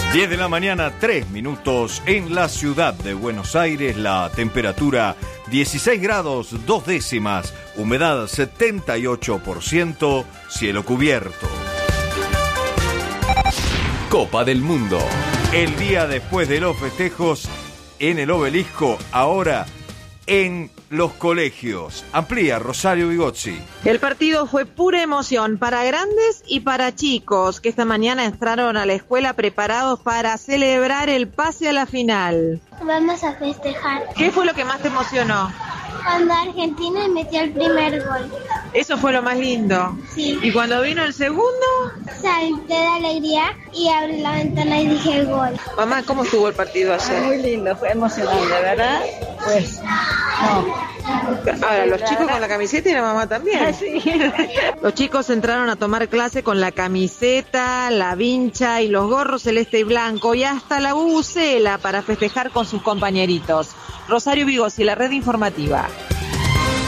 10 de la mañana, 3 minutos en la ciudad de Buenos Aires. La temperatura 16 grados 2 décimas, humedad 78%, cielo cubierto. Copa del Mundo. El día después de los festejos en el Obelisco, ahora en los colegios. Amplía Rosario Vigozzi. El partido fue pura emoción para grandes y para chicos, que esta mañana entraron a la escuela preparados para celebrar el pase a la final. Vamos a festejar. ¿Qué fue lo que más te emocionó? Cuando Argentina metió el primer gol. Eso fue lo más lindo. Sí. ¿Y cuando vino el segundo? Salté de alegría y abrí la ventana y dije gol. Mamá, ¿cómo estuvo el partido ayer? Muy lindo, fue emocionante, ¿verdad? Pues, no. Ahora, los chicos con la camiseta y la mamá también. Sí. Los chicos entraron a tomar clase con la camiseta, la vincha y los gorros celeste y blanco y hasta la bubucela para festejar con sus compañeritos. Rosario Vigozzi, la red informativa.